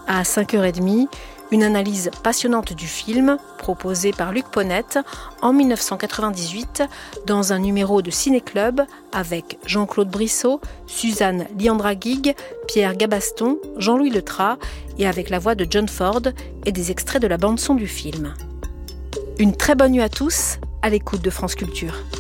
À 5h30, une analyse passionnante du film proposée par Luc Ponette en 1998 dans un numéro de Ciné Club avec Jean-Claude Brissot, Suzanne Liandra-Guig, Pierre Gabaston, Jean-Louis Letras et avec la voix de John Ford et des extraits de la bande-son du film. Une très bonne nuit à tous, à l'écoute de France Culture.